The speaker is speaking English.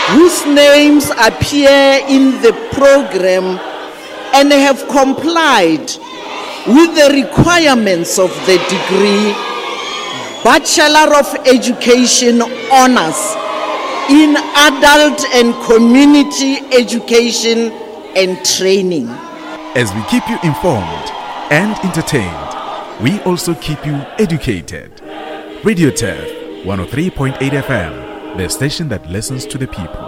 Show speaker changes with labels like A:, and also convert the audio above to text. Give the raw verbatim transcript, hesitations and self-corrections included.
A: whose names appear in the program and have complied with the requirements of the degree Bachelor of Education Honors in Adult and Community Education and Training.
B: As we keep you informed and entertained, we also keep you educated. Radio Turf one oh three point eight F M, the station that listens to the people.